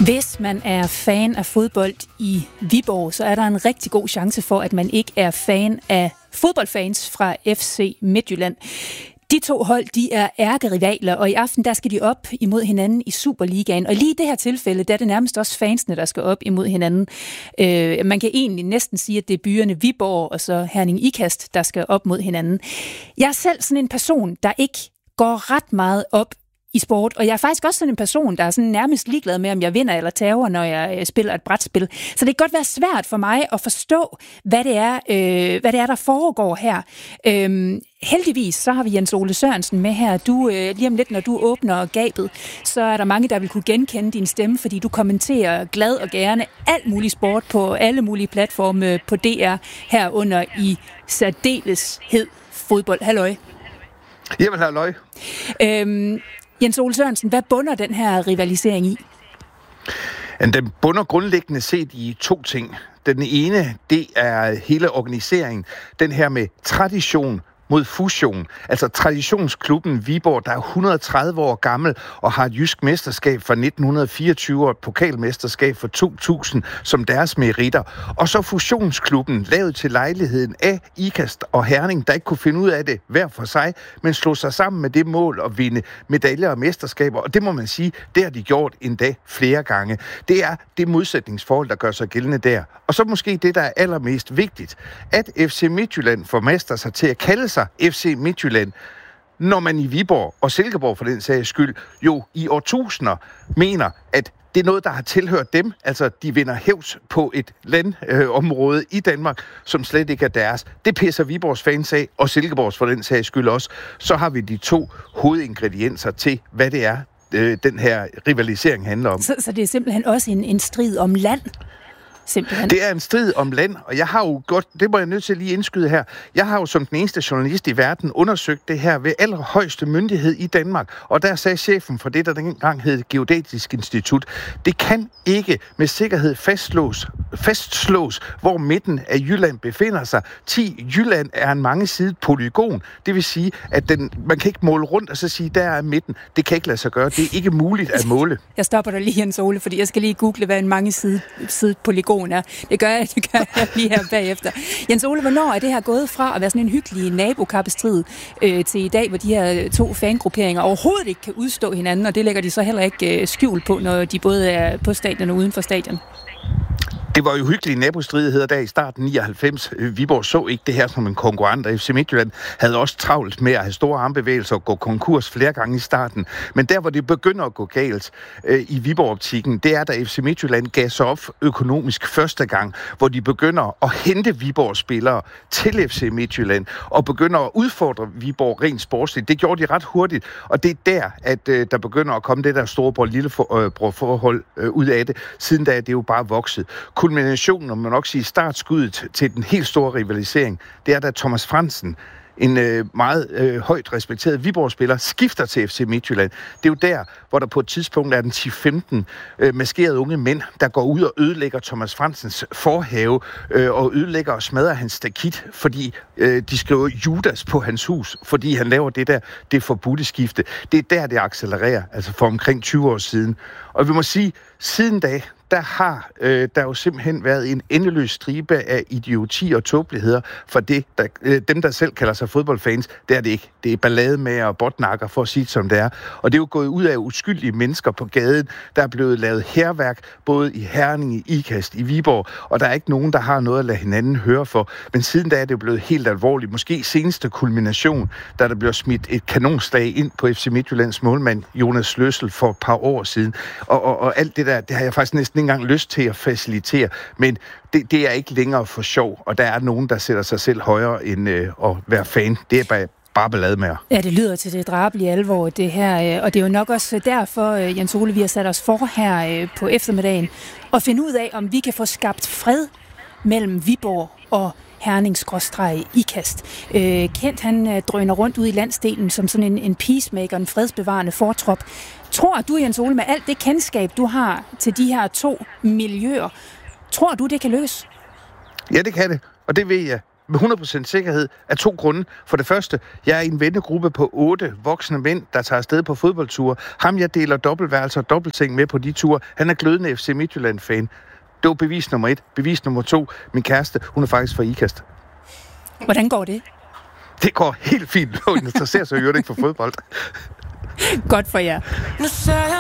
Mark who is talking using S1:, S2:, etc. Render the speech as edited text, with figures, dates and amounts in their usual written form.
S1: Hvis man er fan af fodbold i Viborg, så er der en rigtig god chance for, at man ikke er fan af fodboldfans fra FC Midtjylland. De to hold, de er ærkerivaler, og i aften der skal de op imod hinanden i Superligaen. Og lige i det her tilfælde, der er det nærmest også fansene, der skal op imod hinanden. Man kan egentlig næsten sige, at det er byerne Viborg og så Herning Ikast, der skal op mod hinanden. Jeg er selv sådan en person, der ikke går ret meget op i sport, og jeg er faktisk også sådan en person, der er sådan nærmest ligeglad med, om jeg vinder eller taber, når jeg spiller et brætspil. Så det kan godt være svært for mig at forstå, hvad det er, der foregår her. Heldigvis så har vi Jens Ole Sørensen med her. Du, lige om lidt, når du åbner gabet, så er der mange, der vil kunne genkende din stemme, fordi du kommenterer glad og gerne alt muligt sport på alle mulige platforme på DR, herunder i særdeleshed fodbold. Halløj.
S2: Jamen, halløj.
S1: Jens Ole Sørensen, hvad bunder den her rivalisering i?
S2: Den bunder grundlæggende set i to ting. Den ene, det er hele organiseringen. Den her med tradition mod fusion. Altså traditionsklubben Viborg, der er 130 år gammel og har et jysk mesterskab fra 1924 og et pokalmesterskab fra 2000 som deres meritter. Og så fusionsklubben, lavet til lejligheden af Ikast og Herning, der ikke kunne finde ud af det hver for sig, men slog sig sammen med det mål at vinde medaljer og mesterskaber. Og det må man sige, det har de gjort endda flere gange. Det er det modsætningsforhold, der gør sig gældende der. Og så måske det, der er allermest vigtigt, at FC Midtjylland formester sig til at kalde sig FC Midtjylland, når man i Viborg og Silkeborg for den sags skyld jo i årtusinder mener, at det er noget, der har tilhørt dem. Altså, de vinder hævs på et landområde i Danmark, som slet ikke er deres. Det pisser Viborgs fans af, og Silkeborgs for den sags skyld også. Så har vi de to hovedingredienser til, hvad det er, den her rivalisering handler om.
S1: Så det er simpelthen også en strid om land? Simpelthen.
S2: Det er en strid om land, og jeg har jo godt, det må jeg nødt til lige indskyde her, jeg har jo som den eneste journalist i verden undersøgt det her ved allerhøjeste myndighed i Danmark, og der sagde chefen for det, der dengang hed Geodatisk Institut, det kan ikke med sikkerhed fastslås, hvor midten af Jylland befinder sig. Jylland er en mangesidet polygon, det vil sige, at man kan ikke måle rundt og så sige, der er midten. Det kan ikke lade sig gøre, det er ikke muligt at måle.
S1: Jeg stopper dig lige, Jens Ole, fordi jeg skal lige google, hvad en mangesidet polygon er. Det gør jeg lige her bagefter. Jens Ole, hvornår er det her gået fra at være sådan en hyggelig nabokappestrid til i dag, hvor de her to fangrupperinger overhovedet ikke kan udstå hinanden, og det lægger de så heller ikke skjul på, når de både er på stadion og uden for stadion?
S2: Det var jo hyggelige nabostridigheder der i starten 99. Viborg så ikke det her som en konkurrent, og FC Midtjylland havde også travlt med at have store armbevægelser og gå konkurs flere gange i starten. Men der, hvor det begynder at gå galt i Viborg-optikken, det er, da FC Midtjylland gav sig op økonomisk første gang, hvor de begynder at hente Viborg-spillere til FC Midtjylland og begynder at udfordre Viborg rent sportsligt. Det gjorde de ret hurtigt, og det er der, at der begynder at komme det der storebror-lillebror-forhold ud af det. Siden da er det jo bare vokset. Kulminationen, om man nok sige startskuddet til den helt store rivalisering, det er, da Thomas Fransen, en meget højt respekteret Viborg-spiller, skifter til FC Midtjylland. Det er jo der, hvor der på et tidspunkt er den 10-15 maskerede unge mænd, der går ud og ødelægger Thomas Fransens forhave og ødelægger og smadrer hans stakit, fordi de skriver Judas på hans hus, fordi han laver det forbudte skifte. Det er der, det accelererer, altså for omkring 20 år siden. Og vi må sige, siden da, der har der jo simpelthen været en endeløs stribe af idioti og tåbeligheder for dem, der selv kalder sig fodboldfans. Det er det ikke. Det er ballademager og botnakker, for at sige det som det er. Og det er jo gået ud af uskyldige mennesker på gaden. Der er blevet lavet hærværk, både i Herning, i Ikast, i Viborg, og der er ikke nogen, der har noget at lade hinanden høre for. Men siden da er det jo blevet helt alvorligt. Måske seneste kulmination, da der bliver smidt et kanonslag ind på FC Midtjyllands målmand, Jonas Løssel, for et par år siden. Og alt det der, det har jeg faktisk næsten ikke engang lyst til at facilitere, men det er ikke længere for sjov, og der er nogen, der sætter sig selv højere end at være fan. Det er bare ballade med.
S1: Ja, det lyder til det drabelige alvor, det her, og det er jo nok også derfor, Jens Ole, vi har sat os for her på eftermiddagen, og finde ud af, om vi kan få skabt fred mellem Viborg og Herning/Ikast. Kent, han drøner rundt ud i landsdelen som sådan en peacemaker, en fredsbevarende fortrop. Tror du, Jens Ole, med alt det kendskab, du har til de her to miljøer, tror du, det kan løse?
S2: Ja, det kan det, og det ved jeg. med 100% sikkerhed af 2 grunde. For det første, jeg er i en vennegruppe på 8 voksne mænd, der tager afsted på fodboldture. Ham, jeg deler dobbeltværelser og dobbeltseng med på de ture, han er glødende FC Midtjylland-fan. Det var bevis nummer 1. Bevis nummer 2, min kæreste, hun er faktisk fra Ikast.
S1: Hvordan går det?
S2: Det går helt fint. Hun interesserer sig jo ikke for fodbold.
S1: Godt for jer.